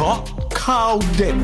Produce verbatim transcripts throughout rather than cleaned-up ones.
าะข่าวเด่น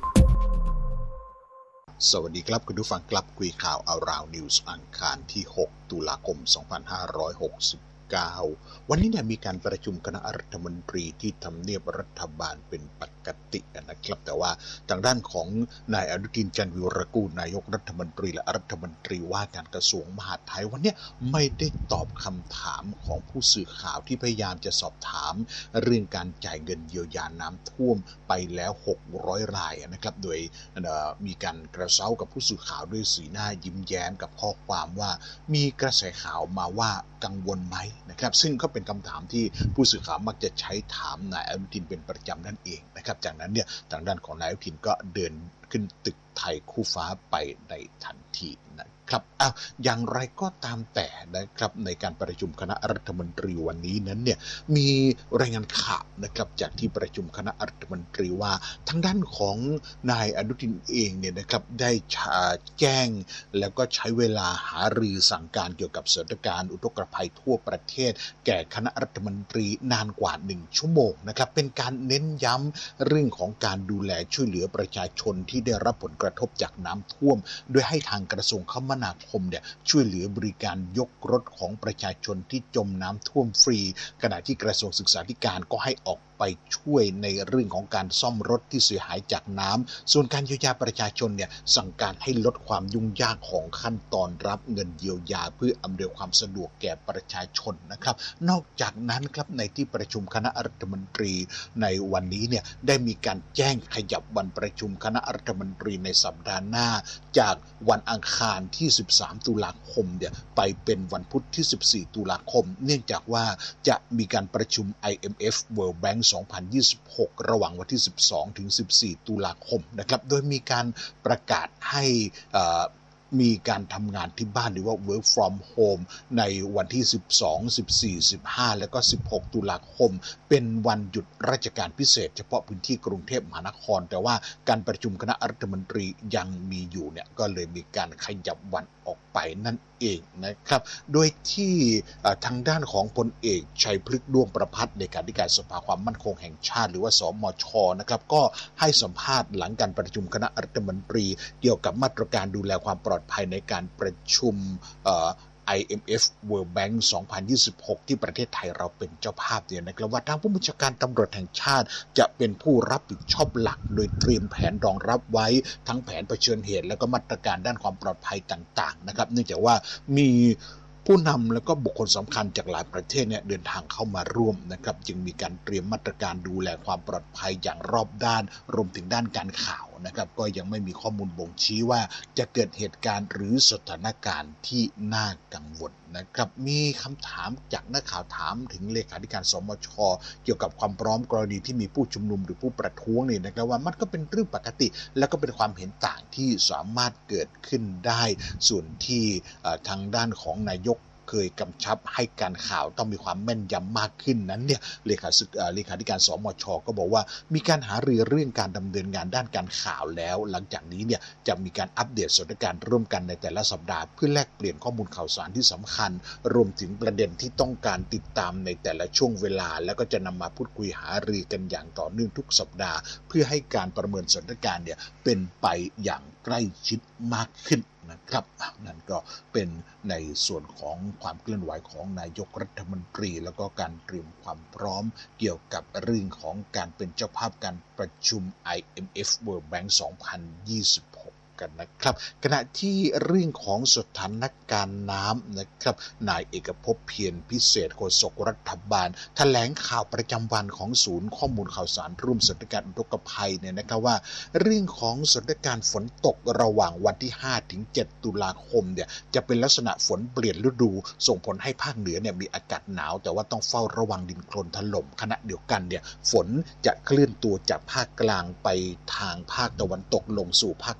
สวัสดีครับคุณผู้ฟังครับคุยข่าวอาราวนิวส์อังคารที่หกตุลาคมสองพันห้าร้อยหกสิบเก้าวันนี้เนี่ยมีการประชุมคณะรัฐมนตรีที่ทำเนียบรัฐบาลเป็นปกตินะครับแต่ว่าทางด้านของนายอนุทินจันทร์วิรกูลนายกรัฐมนตรีและรัฐมนตรีว่าการกระทรวงมหาดไทยวันนี้ไม่ได้ตอบคำถามของผู้สื่อข่าวที่พยายามจะสอบถามเรื่องการจ่ายเงินเยียวยาน้ำท่วมไปแล้วหกร้อยรายนะครับโดยมีการกระเซ้ากับผู้สื่อข่าวด้วยสีหน้ายิ้มแย้มกับข้อความว่ามีกระแสข่าวมาว่ากังวลไหมนะครับซึ่งก็เป็นคำถามที่ผู้สื่อข่าวมักจะใช้ถามนายอนุทินเป็นประจำนั่นเองนะครับจากนั้นเนี่ยทางด้านของนายอนุทินก็เดินขึ้นตึกไทยคู่ฟ้าไปในทันทีนะครับอ้าวอย่างไรก็ตามแต่นะครับในการประชุมคณะรัฐมนตรีวันนี้นั้นเนี่ยมีรายงานข่าวนะครับจากที่ประชุมคณะรัฐมนตรีว่าทางด้านของนายอนุทินเองเนี่ยนะครับได้แจ้งแล้วก็ใช้เวลาหารือสั่งการเกี่ยวกับสถานการณ์อุทกภัยทั่วประเทศแก่คณะรัฐมนตรีนานกว่าหนึ่งชั่วโมงนะครับเป็นการเน้นย้ำเรื่องของการดูแลช่วยเหลือประชาชนที่ได้รับผลกระทบจากน้ำท่วมโดยให้ทางกระทรวงคมนาคมเนี่ยช่วยเหลือบริการยกรถของประชาชนที่จมน้ำท่วมฟรีขณะที่กระทรวงศึกษาธิการก็ให้ออกไปช่วยในเรื่องของการซ่อมรถที่เสียหายจากน้ำส่วนการเยียวยาประชาชนเนี่ยสั่งการให้ลดความยุ่งยากของขั้นตอนรับเงินเยียวยาเพื่ออำนวยความสะดวกแก่ประชาชนนะครับนอกจากนั้นครับในที่ประชุมคณะรัฐมนตรีในวันนี้เนี่ยได้มีการแจ้งขยับวันประชุมคณะรัฐมนตรีในสัปดาห์หน้าจากวันอังคารที่สิบสามตุลาคมเนี่ยไปเป็นวันพุธที่สิบสี่ตุลาคมเนื่องจากว่าจะมีการประชุม ไอ เอ็ม เอฟ World Bankสองพันยี่สิบหกระหว่างวันที่สิบสองถึงสิบสี่ตุลาคมนะครับโดยมีการประกาศให้มีการทำงานที่บ้านหรือว่า work from home ในวันที่สิบสอง สิบสี่ สิบห้าแล้วก็สิบหกตุลาคมเป็นวันหยุดราชการพิเศษเฉพาะพื้นที่กรุงเทพมหานครแต่ว่าการประชุมคณะรัฐมนตรียังมีอยู่เนี่ยก็เลยมีการขยับวันออกไปนั่นเองนะครับโดยที่ทางด้านของพลเอกชัยพฤกษ์ด้วงประภัสเลขาธิการสภาความมั่นคงแห่งชาติหรือว่าสมชนะครับก็ให้สัมภาษณ์หลังการประชุมคณะรัฐมนตรีเกี่ยวกับมาตรการดูแลความปลอดภัยในการประชุมไอ เอ็ม เอฟ World Bank สองพันยี่สิบหกที่ประเทศไทยเราเป็นเจ้าภาพเนี่ยนะครับว่าทางผู้บัญชาการตำรวจแห่งชาติจะเป็นผู้รับผิดชอบหลักโดยเตรียมแผนรองรับไว้ทั้งแผนเผชิญเหตุและก็มาตรการด้านความปลอดภัยต่างๆนะครับเนื่องจากว่ามีผู้นำและก็บุคคลสำคัญจากหลายประเทศเนี่ยเดินทางเข้ามาร่วมนะครับจึงมีการเตรียมมาตรการดูแลความปลอดภัยอย่างรอบด้านรวมถึงด้านการข่าวนะครับก็ยังไม่มีข้อมูลบ่งชี้ว่าจะเกิดเหตุการณ์หรือสถานการณ์ที่น่ากังวลนะครับมีคำถามจากนักข่าวถามถึงเลขาธิการสมชเกี่ยวกับความพร้อมกรณีที่มีผู้ชุมนุมหรือผู้ประท้วงนี่นะครับว่ามันก็เป็นเรื่องปกติและก็เป็นความเห็นต่างที่สามารถเกิดขึ้นได้ส่วนที่ทางด้านของนายกเคยกำชับให้การข่าวต้องมีความแม่นยำมากขึ้นนั้นเนี่ยเลขาเลขาธิการสมชก็บอกว่ามีการหารือเรื่องการดำเนินงานด้านการข่าวแล้วหลังจากนี้เนี่ยจะมีการอัปเดตสถานการณ์ร่วมกันในแต่ละสัปดาห์เพื่อแลกเปลี่ยนข้อมูลข่าวสารที่สำคัญรวมถึงประเด็นที่ต้องการติดตามในแต่ละช่วงเวลาแล้วก็จะนำมาพูดคุยหารือกันอย่างต่อเนื่องทุกสัปดาห์เพื่อให้การประเมินสถานการณ์เนี่ยเป็นไปอย่างใกล้ชิดมากขึ้นนะครับนั่นก็เป็นในส่วนของความเคลื่อนไหวของนายกรัฐมนตรีแล้วก็การเตรียมความพร้อมเกี่ยวกับเรื่องของการเป็นเจ้าภาพการประชุม ไอ เอ็ม เอฟ World Bank สองพันยี่สิบหกกันนะครับขณะที่เรื่องของสถานการณ์น้ำนะครับนายเอกภพเพียรพิเศษโฆษกรัฐบาลแถลงข่าวประจำวันของศูนย์ข้อมูลข่าวสารร่วมสถานการณ์อุทกภัยเนี่ยนะครับว่าเรื่องของสถานการณ์ฝนตกระหว่างวันที่ห้าถึงเจ็ดตุลาคมเนี่ยจะเป็นลักษณะฝนเปลี่ยนฤดูส่งผลให้ภาคเหนือเนี่ยมีอากาศหนาวแต่ว่าต้องเฝ้าระวังดินโคลนถล่มขณะเดียวกันเนี่ยฝนจะเคลื่อนตัวจากภาคกลางไปทางภาคตะวันตกลงสู่ภาคใต้ตอน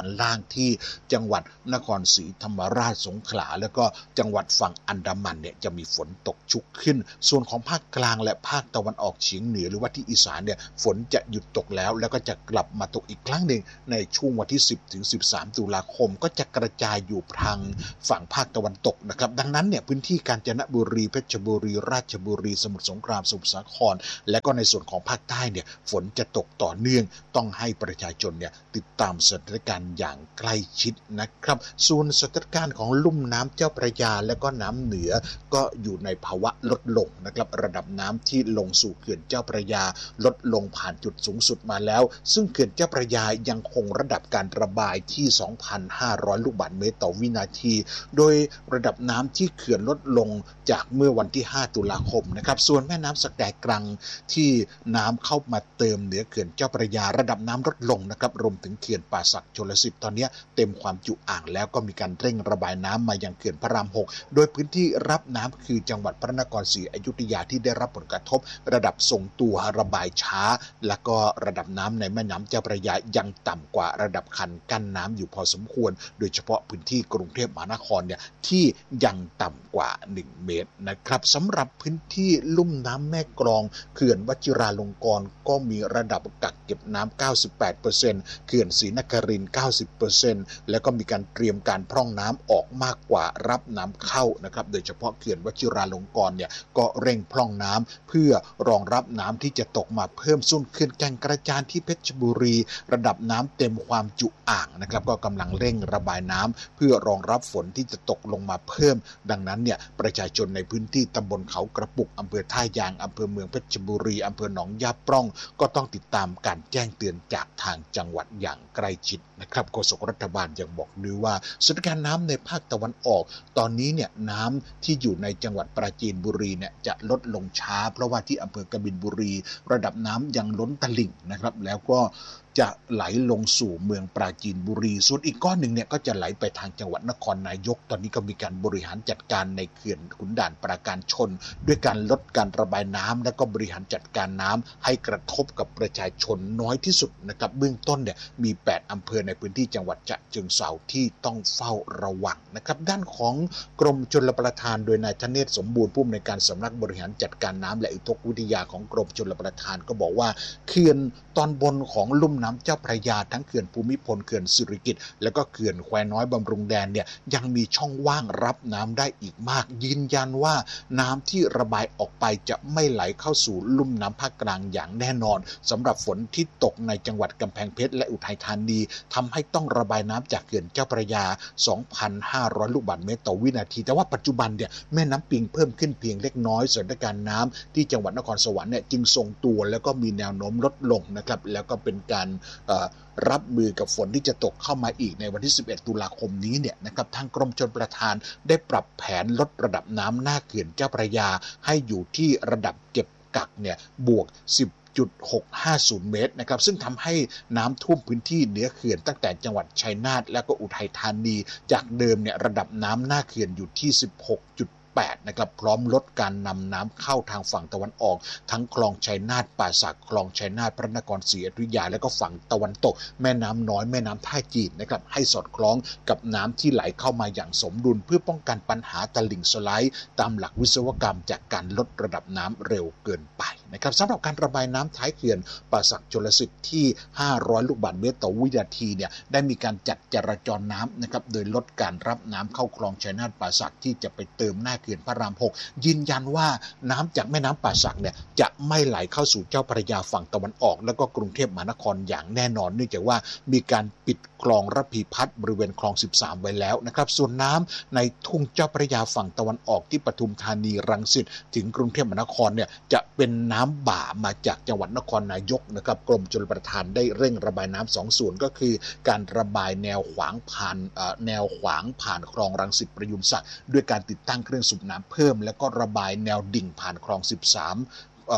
านล่างที่จังหวัดนครศรีธรรมราชสงขลาแล้วก็จังหวัดฝั่งอันดามันเนี่ยจะมีฝนตกชุกขึ้นส่วนของภาคกลางและภาคตะวันออกเฉียงเหนือหรือว่าที่อีสานเนี่ยฝนจะหยุดตกแล้วแล้วก็จะกลับมาตกอีกครั้งหนึ่งในช่วงวันที่สิบถึงสิบสามตุลาคมก็จะกระจายอยู่ทางฝั่งภาคตะวันตกนะครับดังนั้นเนี่ยพื้นที่กาญจนบุรีเพชรบุรีราชบุรีสมุทรสงครามสมุทรสาครและก็ในส่วนของภาคใต้เนี่ยฝนจะตกต่อเนื่องต้องให้ประชาชนเนี่ยติดตามสถานการณ์อย่างใกล้ชิดนะครับส่วนสถานการณ์ของลุ่มน้ำเจ้าพระยาและก็น้ำเหนือก็อยู่ในภาวะลดลงนะครับระดับน้ำที่ลงสู่เขื่อนเจ้าพระยาลดลงผ่านจุดสูงสุดมาแล้วซึ่งเขื่อนเจ้าพระยายังคงระดับการระบายที่ สองพันห้าร้อย ลูกบาศก์เมตรต่อวินาทีโดยระดับน้ำที่เขื่อนลดลงจากเมื่อวันที่ห้าตุลาคมนะครับส่วนแม่น้ำสแกกรังที่น้ำเข้ามาเติมเหนือเขื่อนเจ้าพระยาระดับน้ำลดลงนะครับรวมถึงเขื่อนป่าสักชลสิทธิ์ตอนนี้เต็มความจุอ่างแล้วก็มีการเร่งระบายน้ำมายังเขื่อนพระรามหกโดยพื้นที่รับน้ำคือจังหวัดพระนครศรีอยุธยาที่ได้รับผลกระทบระดับทรงตัวระบายช้าและก็ระดับน้ำในแม่น้ำเจ้าพระยายังต่ำกว่าระดับคันกั้นน้ำอยู่พอสมควรโดยเฉพาะพื้นที่กรุงเทพมหานครเนี่ยที่ยังต่ำกว่าหนึ่งเมตรนะครับสำหรับพื้นที่ลุ่มน้ำแม่กลองเขื่อนวชิราลงกรณ์ก็มีระดับกักเก็บน้ำ เก้าสิบแปดเปอร์เซ็นต์ เขื่อนศรีนครินทร์ เก้าสิบเปอร์เซ็นต์ แล้วก็มีการเตรียมการพร่องน้ำออกมากกว่ารับน้ำเข้านะครับโดยเฉพาะเขื่อนวชิราลงกรณ์เนี่ยก็เร่งพร่องน้ำเพื่อรองรับน้ำที่จะตกมาเพิ่มส่วนเขื่อนแก่งกระจานที่เพชรบุรีระดับน้ำเต็มความจุอ่างนะครับก็กำลังเร่งระบายน้ำเพื่อรองรับฝนที่จะตกลงมาเพิ่มดังนั้นเนี่ยประชาชนในพื้นที่ตำบลเขากระปุกอำเภอท่ายางอำเภอเมืองเพชรบุรีอำเภอหนองยาปร่องก็ต้องติดตามการแจ้งเตือนจากทางจังหวัดอย่างใกล้ชิดนะครับโฆษกรัฐบาลยังบอกด้วยว่าสถานการณ์น้ำในภาคตะวันออกตอนนี้เนี่ยน้ำที่อยู่ในจังหวัดปราจีนบุรีเนี่ยจะลดลงช้าเพราะว่าที่อำเภอกบินบุรีระดับน้ำยังล้นตลิ่งนะครับแล้วก็จะไหลลงสู่เมืองปราจีนบุรีส่วนอีกก้อนหนึ่งเนี่ยก็จะไหลไปทางจังหวัดนครนายกตอนนี้ก็มีการบริหารจัดการในเขื่อนขุนด่านปราการชนด้วยการลดการระบายน้ำและก็บริหารจัดการน้ำให้กระทบกับประชาชนน้อยที่สุดนะครับเบื้องต้นเนี่ยมีแปดอำเภอในพื้นที่จังหวัดฉะเชิงเทราที่ต้องเฝ้าระวังนะครับด้านของกรมชลประทานโดยนายธเนศสมบูรณ์ผู้อำนวยการสำนักบริหารจัดการน้ำและอุทกวิทยาของกรมชลประทานก็บอกว่าเขื่อนตอนบนของลุ่มน้ำเจ้าพระยาทั้งเขื่อนภูมิพลเขื่อนสิริกิติ์และก็เขื่อนแควน้อยบำรุงแดนเนี่ยยังมีช่องว่างรับน้ำได้อีกมากยืนยันว่าน้ำที่ระบายออกไปจะไม่ไหลเข้าสู่ลุ่มน้ำภาคกลางอย่างแน่นอนสำหรับฝนที่ตกในจังหวัดกำแพงเพชรและอุทัยธานีทำให้ต้องระบายน้ำจากเขื่อนเจ้าพระยา สองพันห้าร้อย ลูกบาศก์เมตรต่อวินาทีแต่ว่าปัจจุบันเนี่ยแม่น้ำปิงเพิ่มขึ้นเพียงเล็กน้อยสถานการณ์น้ำที่จังหวัดนครสวรรค์เนี่ยจึงทรงตัวแล้วก็มีแนวโน้มลดลงนะครับแล้วก็เป็นการรับมือกับฝนที่จะตกเข้ามาอีกในวันที่สิบเอ็ดตุลาคมนี้เนี่ยนะครับทางกรมชลประทานได้ปรับแผนลดระดับน้ำหน้าเขื่อนเจ้าพระยาให้อยู่ที่ระดับเก็บกักเนี่ยบวกสิบจุดหกห้าศูนย์ เมตรนะครับซึ่งทำให้น้ำท่วมพื้นที่เหนือเขื่อนตั้งแต่จังหวัดชัยนาทและก็อุทัยธานีจากเดิมเนี่ยระดับน้ำหน้าเขื่อนอยู่ที่สิบหกจุดแปดนะครับพร้อมลดการนำน้ำเข้าทางฝั่งตะวันออกทั้งคลองชัยนาทป่าสักคลองชัยนาทพระนครศรีอยุธยาและก็ฝั่งตะวันตกแม่น้ำน้อยแม่น้ำท่าจีนนะครับให้สอดคล้องกับน้ำที่ไหลเข้ามาอย่างสมดุลเพื่อป้องกันปัญหาตลิ่งสไลด์ตามหลักวิศวกรรมจากการลดระดับน้ำเร็วเกินไปนะครับสำหรับการระบายน้ำท้ายเขื่อนป่าสักชลสิทธิ์ที่ห้าร้อยลูกบาศก์เมตรต่อวินาทีเนี่ยได้มีการจัดจราจรน้ำนะครับโดยลดการรับน้ำเข้าคลองชัยนาทป่าสักที่จะไปเติมหน้าเขื่อนพระรามหกยืนยันว่าน้ำจากแม่น้ำป่าสักเนี่ยจะไม่ไหลเข้าสู่เจ้าพระยาฝั่งตะวันออกแล้วก็กรุงเทพมหานครอย่างแน่นอนเนื่องจากว่ามีการปิดคลองระพีพัฒน์บริเวณคลองสิบสามไว้แล้วนะครับส่วนน้ำในทุ่งเจ้าพระยาฝั่งตะวันออกที่ปทุมธานีรังสิตถึงกรุงเทพมหานครเนี่ยจะเป็นน้ำบ่ามาจากจังหวัดนครนายกนะครับกรมชลประทานได้เร่งระบายน้ำสองส่วนก็คือการระบายแนวขวางผ่านแนวขวางผ่านคลองรังสิตประยุมศักดิ์ด้วยการติดตั้งเครื่องสูบน้ำเพิ่มแล้วก็ระบายแนวดิ่งผ่านคลองสิบสามเอ่อ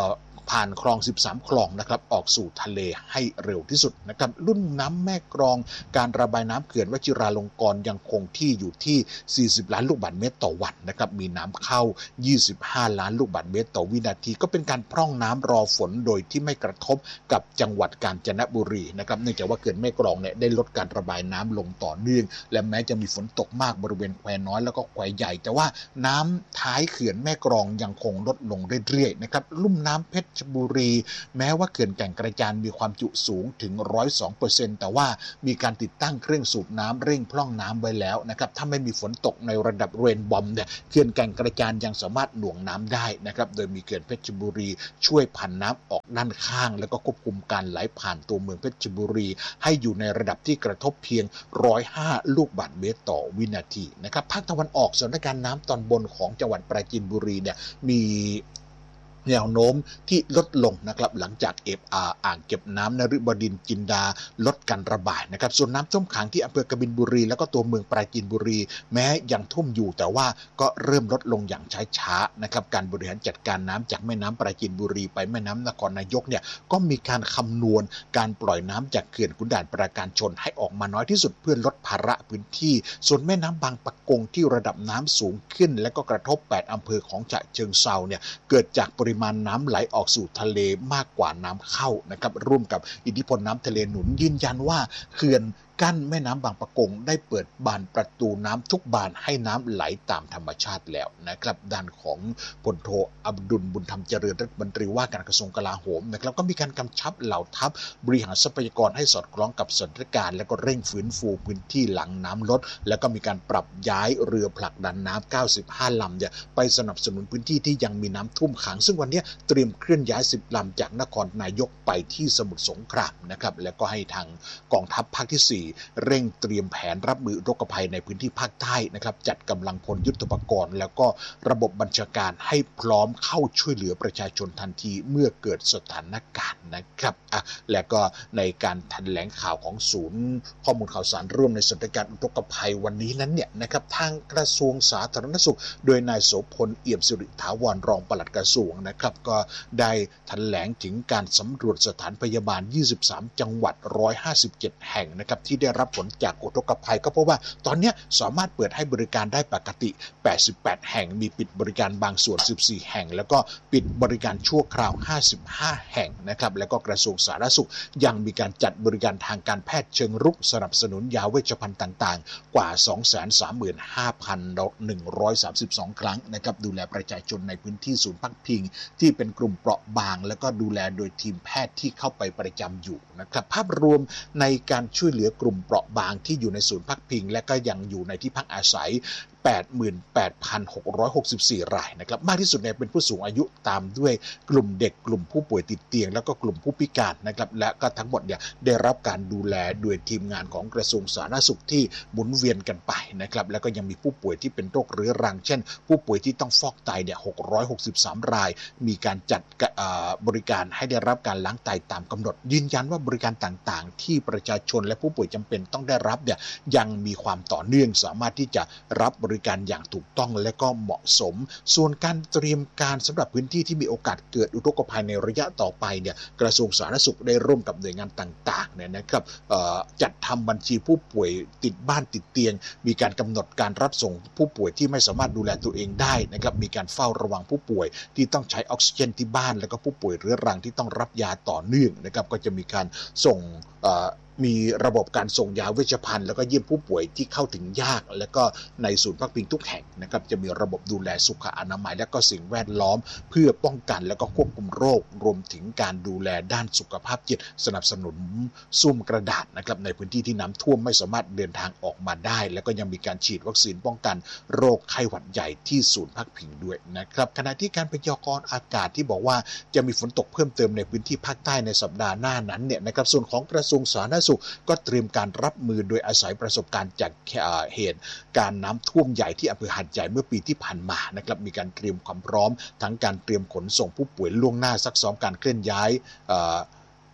ผ่านคลองสิบสามคลองนะครับออกสู่ทะเลให้เร็วที่สุดนะครับรุ่นน้ำแม่กลองการระบายน้ำเขื่อนวชิราลงกรณ์ยังคงที่อยู่ที่สี่สิบล้านลูกบาศก์เมตรต่อวันนะครับมีน้ำเข้ายี่สิบห้าล้านลูกบาศก์เมตรต่อวินาทีก็เป็นการพร่องน้ำรอฝนโดยที่ไม่กระทบกับจังหวัดกาญจนบุรีนะครับเนื่องจากว่าเขื่อนแม่กลองเนี่ยได้ลดการระบายน้ำลงต่อเนื่องและแม้จะมีฝนตกมากบริเวณแควน้อยแล้วก็แควใหญ่แต่ว่าน้ำท้ายเขื่อนแม่กลองยังคงลดลงเรื่อยๆนะครับลุ่มน้ำเพชรบุรีแม้ว่าเขื่อนแก่งกระจานมีความจุสูงถึง หนึ่งร้อยสองเปอร์เซ็นต์ แต่ว่ามีการติดตั้งเครื่องสูบน้ำเร่งพร่องน้ำไว้แล้วนะครับถ้าไม่มีฝนตกในระดับเรนบอมเนี่ยเขื่อนแก่งกระจานยังสามารถหน่วงน้ำได้นะครับโดยมีเขื่อนเพชรบุรีช่วยผันน้ำออกด้านข้างแล้วก็ควบคุมการไหลผ่านตัวเมืองเพชรบุรีให้อยู่ในระดับที่กระทบเพียงหนึ่งร้อยห้าลูกบาศก์เมตรต่อวินาทีนะครับภาคตะวันออกสถานการณ์น้ำตอนบนของจังหวัดปราจีนบุรีเนี่ยมีแนวโน้มที่ลดลงนะครับหลังจากเอฟอาอ่างเก็บน้ำนฤบดินทร์จินดาลดการระบายนะครับส่วนน้ำท่วมขังที่อำเภอกบินบุรีแล้วก็ตัวเมืองปราจีนบุรีแม้ยังท่วมอยู่แต่ว่าก็เริ่มลดลงอย่างช้าๆนะครับการบริหารจัดการน้ำจากแม่น้ำปราจีนบุรีไปแม่น้ำนครนายกเนี่ยก็มีการคำนวณการปล่อยน้ำจากเขื่อนขุนด่านปราการชนให้ออกมาน้อยที่สุดเพื่อลดภาระพื้นที่ส่วนแม่น้ำบางปะกงที่ระดับน้ำสูงขึ้นและก็กระทบแปดอำเภอของฉะเชิงเทราเนี่ยเกิดจากปริมาณน้ำไหลออกสู่ทะเลมากกว่าน้ำเข้านะครับร่วมกับอิทธิพลน้ำทะเลหนุนยืนยันว่าเขื่อนกั้นแม่น้ำบางปะกงได้เปิดบานประตูน้ำทุกบานให้น้ำไหลตามธรรมชาติแล้วนะครับด้านของพลโทอับดุลบุญธรรมเจริญรัฐมนตรีว่าการกระทรวงกลาโหมนะครับก็มีการกำชับเหล่าทัพบริหารทรัพยากรให้สอดคล้องกับสถานการณ์และก็เร่งฟื้นฟูพื้นที่หลังน้ำลดแล้วก็มีการปรับย้ายเรือผลักดันน้ำเก้าสิบห้าลำเนี่ยไปสนับสนุนพื้นที่ที่ยังมีน้ำท่วมขังซึ่งวันนี้เตรียมเคลื่อนย้ายสิบลำจากนครนายกไปที่สมุทรสงครามนะครับแล้วก็ให้ทางกองทัพภาคที่สี่เร่งเตรียมแผนรับมืออุทกภัยในพื้นที่ภาคใต้นะครับจัดกำลังพลยุทโธปกรณ์แล้วก็ระบบบัญชาการให้พร้อมเข้าช่วยเหลือประชาชนทันทีเมื่อเกิดสถานการณ์นะครับอ่ะและก็ในการแถลงข่าวของศูนย์ข้อมูลข่าวสารร่วมในสถานการณ์อุทกภัยวันนี้นั้นเนี่ยนะครับทางกระทรวงสาธารณสุขโดยนายโสพลเอี่ยมสิริถาวรรองปลัดกระทรวงนะครับก็ได้แถลงถึงการสำรวจสถานพยาบาลยี่สิบสามจังหวัดหนึ่งร้อยห้าสิบเจ็ดแห่งนะครับที่ได้รับผลจากอุทกภัยก็เพราะว่าตอนนี้สามารถเปิดให้บริการได้ปกติแปดสิบแปดแห่งมีปิดบริการบางส่วนสิบสี่แห่งแล้วก็ปิดบริการชั่วคราวห้าสิบห้าแห่งนะครับแล้วก็กระทรวงสาธารณสุขยังมีการจัดบริการทางการแพทย์เชิงรุกสนับสนุนยาเวชภัณฑ์ต่างๆกว่า สองแสนสามหมื่นห้าพันหนึ่งร้อยสามสิบสอง ครั้งนะครับดูแลประชาชนในพื้นที่ศูนย์พักพิงที่เป็นกลุ่มเปราะบางแล้วก็ดูแลโดยทีมแพทย์ที่เข้าไปประจำอยู่นะครับภาพรวมในการช่วยเหลือกลุ่มเปราะบางที่อยู่ในศูนย์พักพิงและก็ยังอยู่ในที่พักอาศัย แปดหมื่นแปดพันหกร้อยหกสิบสี่ รายนะครับมากที่สุดเนี่ยเป็นผู้สูงอายุตามด้วยกลุ่มเด็กกลุ่มผู้ป่วยติดเตียงแล้วก็กลุ่มผู้พิการนะครับและก็ทั้งหมดเนี่ยได้รับการดูแลโดยทีมงานของกระทรวงสาธารณสุขที่หมุนเวียนกันไปนะครับแล้วก็ยังมีผู้ป่วยที่เป็นโรคเรื้อรังเช่นผู้ป่วยที่ต้องฟอกไตเนี่ยหกร้อยหกสิบสามรายมีการจัดบริการให้ได้รับการล้างไตตามกำหนดยืนยันว่าบริการต่างๆที่ประชาชนและผู้ป่วยจำเป็นต้องได้รับเนี่ยยังมีความต่อเนื่องสามารถที่จะรับบริการอย่างถูกต้องและก็เหมาะสมส่วนการเตรียมการสำหรับพื้นที่ที่มีโอกาสเกิดอุทกภัยในระยะต่อไปเนี่ยกระทรวงสาธารณสุขได้ร่วมกับหน่วยงานต่างๆเนี่ยนะครับจัดทำบัญชีผู้ป่วยติดบ้านติดเตียงมีการกำหนดการรับส่งผู้ป่วยที่ไม่สามารถดูแลตัวเองได้นะครับมีการเฝ้าระวังผู้ป่วยที่ต้องใช้ออกซิเจนที่บ้านแล้วก็ผู้ป่วยเรื้อรังที่ต้องรับยาต่อเนื่องนะครับก็จะมีการส่งมีระบบการส่งยาเวชภัณฑ์แล้วก็เยี่ยมผู้ป่วยที่เข้าถึงยากและก็ในศูนย์พักพิงทุกแห่งนะครับจะมีระบบดูแลสุขอนามัยและก็สิ่งแวดล้อมเพื่อป้องกันและก็ควบคุมโรครวมถึงการดูแลด้านสุขภาพจิตสนับสนุนซุ่มกระดาษนะครับในพื้นที่ที่น้ำท่วมไม่สามารถเดินทางออกมาได้แล้วก็ยังมีการฉีดวัคซีนป้องกันโรคไข้หวัดใหญ่ที่ศูนย์พักพิงด้วยนะครับขณะที่การพยากรณ์อากาศที่บอกว่าจะมีฝนตกเพิ่มเติมในพื้นที่ภาคใต้ในสัปดาห์หน้านั้นเนี่ยนะครับส่วนของกระทรวงสาธารณสุขก็เตรียมการรับมือโดยอาศัยประสบการณ์จากเหตุการน้ำท่วมใหญ่ที่อำเภอหาดใหญ่เมื่อปีที่ผ่านมานะครับมีการเตรียมความพร้อมทั้งการเตรียมขนส่งผู้ป่วยล่วงหน้าซักซ้อมการเคลื่อนย้าย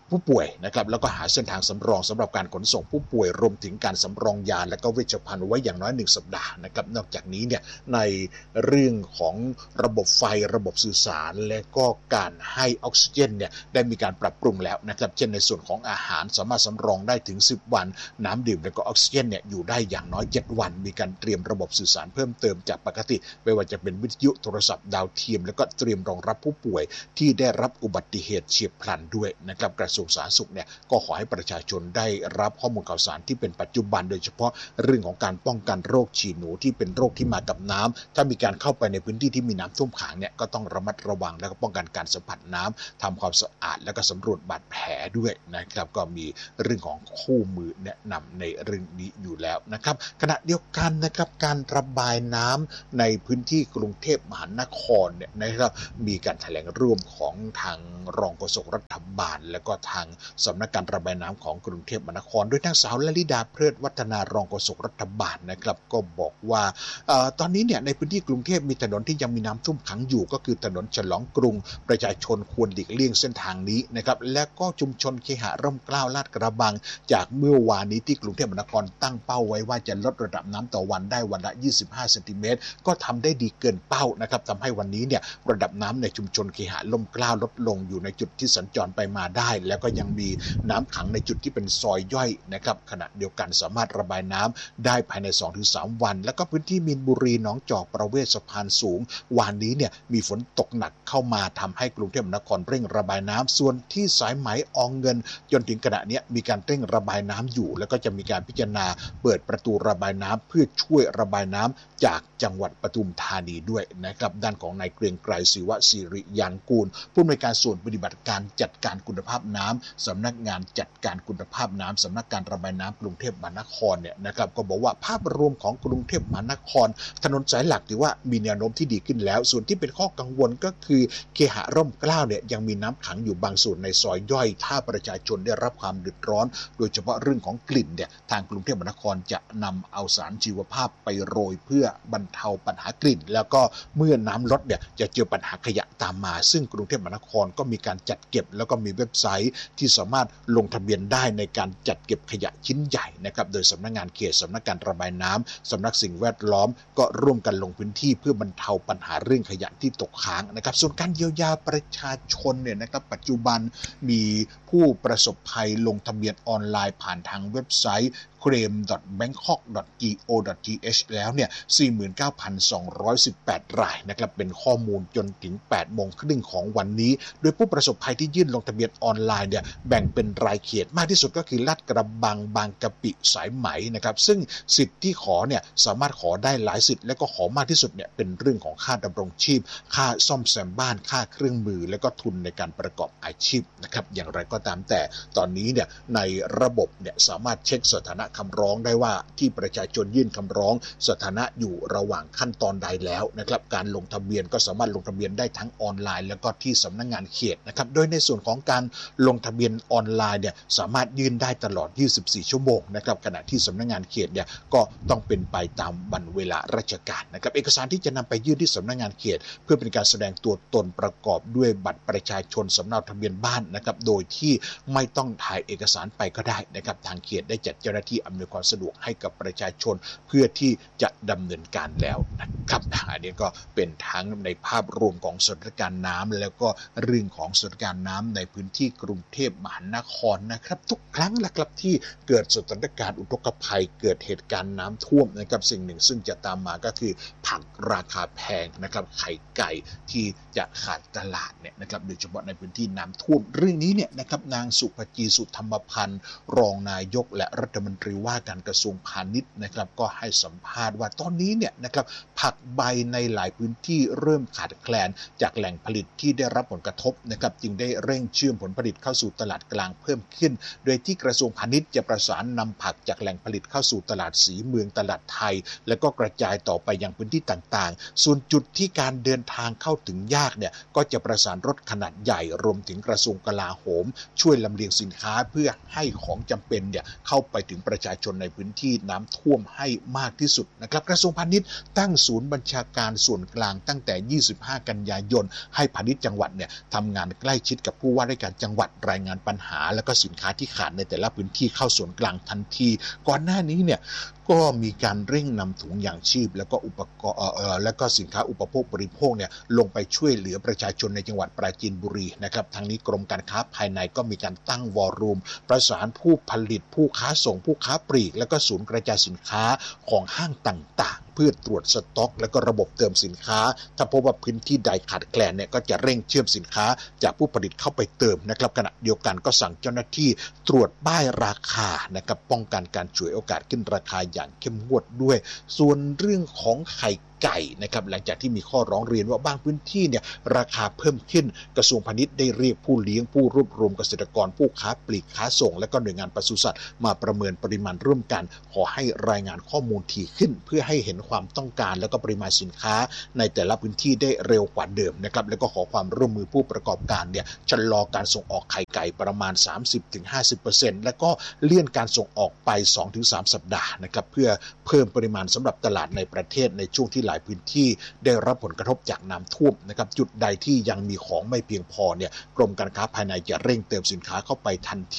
ผู้ป่วยนะครับแล้วก็หาเส้นทางสำรองสำหรับการขนส่งผู้ป่วยรวมถึงการสำรองยาและก็เวชภัณฑ์ไว้อย่างน้อยหนึ่งสัปดาห์นะครับนอกจากนี้เนี่ยในเรื่องของระบบไฟระบบสื่อสารและก็การให้ออกซิเจนเนี่ยได้มีการปรับปรุงแล้วนะครับเช่นในส่วนของอาหารสามารถสำรองได้ถึงสิบวันน้ำดื่มและก็ออกซิเจนเนี่ยอยู่ได้อย่างน้อยเจ็ดวันมีการเตรียมระบบสื่อสารเพิ่มเติมจากปกติไม่ว่าจะเป็นวิทยุโทรศัพท์ดาวเทียมแล้วก็เตรียมรองรับผู้ป่วยที่ได้รับอุบัติเหตุเฉียบพลันด้วยนะครับกระทรวงสาธารณสุขเนี่ยก็ขอให้ประชาชนได้รับข้อมูลข่าวสารที่เป็นปัจจุบันโดยเฉพาะเรื่องของการป้องกันโรคฉี่หนูที่เป็นโรคที่มากับน้ำถ้ามีการเข้าไปในพื้นที่ที่มีน้ำท่วมขังเนี่ยก็ต้องระมัดระวังแล้วก็ป้องกันการสัมผัสน้ำทำความสะอาดแล้วก็สำรวจบาดแผลด้วยนะครับก็มีเรื่องของคู่มือแนะนำในเรื่องนี้อยู่แล้วนะครับขณะเดียวกันนะครับการระบายน้ำในพื้นที่กรุงเทพมหานครเนี่ยนะครับมีการแถลงร่วมของทางรองโฆษกรัฐบาลและก็ทางสำนักการระบายน้ำของกรุงเทพมหานครโดยนางสาวลลิดาเพลิดวัฒนารองโฆษกรัฐบาลนะครับก็บอกว่าตอนนี้เนี่ยในพื้นที่กรุงเทพมีถนนที่ยังมีน้ำท่วมขังอยู่ก็คือถนนฉลองกรุงประชาชนควรหลีกเลี่ยงเส้นทางนี้นะครับและก็ชุมชนเคหะร่มเกล้าลาดกระบังจากเมื่อวานนี้ที่กรุงเทพมหานครตั้งเป้าไว้ว่าจะลดระดับน้ำต่อวันได้วันละยี่สิบห้าเซนติเมตรก็ทำได้ดีเกินเป้านะครับทำให้วันนี้เนี่ยระดับน้ำในชุมชนเคหะร่มเกล้าลดลงอยู่ในจุดที่สัญจรไปมาได้แล้วก็ยังมีน้ำขังในจุดที่เป็นซอยย่อยนะครับขณะเดียวกันสามารถระบายน้ำได้ภายใน สองถึงสาม วันแล้วก็พื้นที่มีนบุรีหนองจอกประเวศสะพานสูงวันนี้เนี่ยมีฝนตกหนักเข้ามาทำให้กรุงเทพมหานครเร่งระบายน้ำส่วนที่สายไหมอองเงินจนถึงขณะนี้มีการเร่งระบายน้ำอยู่แล้วก็จะมีการพิจารณาเปิดประตูระบายน้ำเพื่อช่วยระบายน้ำจากจังหวัดปทุมธานีด้วยนะครับด้านของนายเกรียงไกรศิวศิริยางกูลผู้อำนวยการส่วนปฏิบัติการจัดการคุณภาพน้ำสำนักงานจัดการคุณภาพน้ำสำนักการระบายน้ำกรุงเทพมหานครเนี่ยนะครับก็บอกว่าภาพรวมของกรุงเทพมหานครถนนสายหลักถือว่ามีแนวโน้มที่ดีขึ้นแล้วส่วนที่เป็นข้อกังวลก็คือเคหะร่มเกล้าเนี่ยยังมีน้ำขังอยู่บางส่วนในซอยย่อยถ้าประชาชนได้รับความเดือดร้อนโดยเฉพาะเรื่องของกลิ่นเนี่ยทางกรุงเทพมหานครจะนำเอาสารชีวภาพไปโรยเพื่อบรรเทาปัญหากลิ่นแล้วก็เมื่อน้ำลดเนี่ยจะเจอปัญหาขยะตามมาซึ่งกรุงเทพมหานครก็มีการจัดเก็บแล้วก็มีเว็บไซต์ที่สามารถลงทะเบียนได้ในการจัดเก็บขยะชิ้นใหญ่นะครับโดยสำนักงานเขตสำนักการระบายน้ำสำนักสิ่งแวดล้อมก็ร่วมกันลงพื้นที่เพื่อบรรเทาปัญหาเรื่องขยะที่ตกค้างนะครับส่วนการเยียวยาประชาชนเนี่ยนะครับปัจจุบันมีผู้ประสบภัยลงทะเบียนออนไลน์ผ่านทางเว็บไซต์ เคลม ดอท แบงคอก ดอท จี โอ ดอท ที เอช แล้วเนี่ย สี่หมื่นเก้าพันสองร้อยสิบแปด รายนะครับเป็นข้อมูลจนถึง แปดโมงครึ่งของวันนี้โดยผู้ประสบภัยที่ยื่นลงทะเบียนออนไลน์เนี่ยแบ่งเป็นรายเขตมากที่สุดก็คือลาดกระบังบางกะปิสายไหมนะครับซึ่งสิทธิ์ที่ขอเนี่ยสามารถขอได้หลายสิทธิ์และก็ขอมากที่สุดเนี่ยเป็นเรื่องของค่าดำรงชีพค่าซ่อมแซมบ้านค่าเครื่องมือและก็ทุนในการประกอบอาชีพนะครับอย่างไรก็ตามแต่ตอนนี้เนี่ยในระบบเนี่ยสามารถเช็คสถานะคำร้องได้ว่าที่ประชาชนยื่นคำร้องสถานะอยู่ระหว่างขั้นตอนใดแล้วนะครับการลงทะเบียนก็สามารถลงทะเบียนได้ทั้งออนไลน์แล้วก็ที่สำนักงานเขตนะครับโดยในส่วนของการลงทะเบียนออนไลน์เนี่ยสามารถยื่นได้ตลอดยี่สิบสี่ชั่วโมงนะครับขณะที่สำนักงานเขตเนี่ยก็ต้องเป็นไปตามวันเวลาราชการนะครับเอกสารที่จะนำไปยื่นที่สำนักงานเขตเพื่อเป็นการแสดงตัวตนประกอบด้วยบัตรประชาชนสำเนาทะเบียนบ้านนะครับโดยที่ไม่ต้องถ่ายเอกสารไปก็ได้นะครับทางเขตได้จัดเจ้าหน้าที่อำนวยความสะดวกให้กับประชาชนเพื่อที่จะดำเนินการแล้วนะครับอันนี้ก็เป็นทั้งในภาพรวมของสถานการณ์น้ำแล้วก็เรื่องของสถานการณ์น้ำในพื้นที่กรุงเทพมหานครนะครับทุกครั้งนะครับที่เกิดสถานการณ์อุทกภัยเกิดเหตุการณ์น้ำท่วมนะครับสิ่งหนึ่งซึ่งจะตามมาก็คือผักราคาแพงนะครับไข่ไก่ที่จะขาดตลาดเนี่ยนะครับโดยเฉพาะในพื้นที่น้ำท่วมเรื่องนี้เนี่ยนะครับนางสุภจีสุธรรมพันธ์รองนายกและรัฐมนตรีว่าการกระทรวงพาณิชย์นะครับก็ให้สัมภาษณ์ว่าตอนนี้เนี่ยนะครับผักใบในหลายพื้นที่เริ่มขาดแคลนจากแหล่งผลิตที่ได้รับผลกระทบนะครับจึงได้เร่งเชื่อมผลผลิตเข้าสู่ตลาดกลางเพิ่มขึ้นโดยที่กระทรวงพาณิชย์จะประสานนำผักจากแหล่งผลิตเข้าสู่ตลาดสีเมืองตลาดไทยแล้วก็กระจายต่อไปยังพื้นที่ต่างๆส่วนจุดที่การเดินทางเข้าถึงยากเนี่ยก็จะประสานรถขนาดใหญ่รวมถึงกระทรวงกลาโหมช่วยลำเลียงสินค้าเพื่อให้ของจำเป็นเนี่ยเข้าไปถึงประชาชนในพื้นที่น้ำท่วมให้มากที่สุดนะครับกระทรวงพาณิชย์ตั้งศูนย์บัญชาการส่วนกลางตั้งแต่ยี่สิบห้ากันยายนให้พาณิชย์จังหวัดเนี่ยทำงานใกล้ชิดกับผู้ว่าราชการจังหวัดรายงานปัญหาและก็สินค้าที่ขาดในแต่ละพื้นที่เข้าส่วนกลางทันทีก่อนหน้านี้เนี่ยก็มีการเร่งนำถุงยางชีพแล้วก็อุปกรณ์เอ่อแล้วก็สินค้าอุปโภคบริโภคเนี่ยลงไปช่วยเหลือประชาชนในจังหวัดปราจีนบุรีนะครับทางนี้กรมการค้าภายในก็มีการตั้งวอร์รูมประสานผู้ผลิตผู้ค้าส่งผู้ค้าปลีกแล้วก็ศูนย์กระจายสินค้าของห้างต่างๆเพื่อตรวจสต็อกแล้วก็ระบบเติมสินค้าถ้าพบว่าพื้นที่ใดขาดแคลนเนี่ยก็จะเร่งเชื่อมสินค้าจากผู้ผลิตเข้าไปเติมนะครับขณะเดียวกันก็สั่งเจ้าหน้าที่ตรวจป้ายราคานะครับป้องกันการฉวยโอกาสขึ้นราคาอย่างเข้มงวดด้วยส่วนเรื่องของไข่ไก่นะครับหลังจากที่มีข้อร้องเรียนว่าบางพื้นที่เนี่ยราคาเพิ่มขึ้นกระทรวงพาณิชย์ได้เรียกผู้เลี้ยงผู้รวบรวมเกษตรกรผู้ค้าปลีกค้าส่งและก็หน่วยงานปศุสัตว์มาประเมินปริมาณร่วมกันขอให้รายงานข้อมูลถี่ขึ้นเพื่อให้เห็นความต้องการและก็ปริมาณสินค้าในแต่ละพื้นที่ได้เร็วกว่าเดิมนะครับแล้วก็ขอความร่วมมือผู้ประกอบการเนี่ยชะลอการส่งออกไข่ไก่ประมาณ สามสิบถึงห้าสิบเปอร์เซ็นต์ แล้วก็เลื่อนการส่งออกไป สองถึงสาม สัปดาห์นะครับเพื่อเพิ่มปริมาณสำหรับตลาดในประเทศในช่วงที่หลายพื้นที่ได้รับผลกระทบจากน้ำท่วมนะครับจุดใดที่ยังมีของไม่เพียงพอเนี่ยกรมการค้าภายในจะเร่งเติมสินค้าเข้าไปทันที